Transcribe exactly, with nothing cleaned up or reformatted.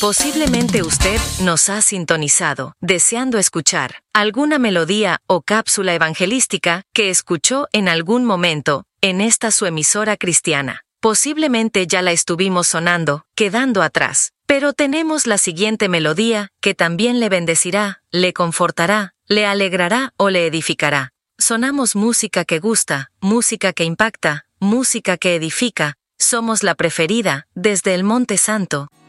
Posiblemente usted nos ha sintonizado, deseando escuchar alguna melodía o cápsula evangelística que escuchó en algún momento en esta su emisora cristiana. Posiblemente ya la estuvimos sonando, quedando atrás. Pero tenemos la siguiente melodía que también le bendecirá, le confortará, le alegrará o le edificará. Sonamos música que gusta, música que impacta, música que edifica. Somos la preferida desde el Monte Santo.